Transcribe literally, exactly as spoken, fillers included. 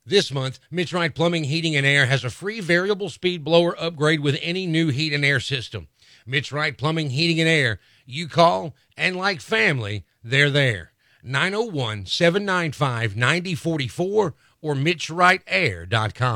This month, Mitch Wright Plumbing, Heating, and Air has a free variable speed blower upgrade with any new heat and air system. Mitch Wright Plumbing, Heating, and Air. You call, and like family, they're there. nine oh one, seven nine five, nine oh four four or mitch wright air dot com.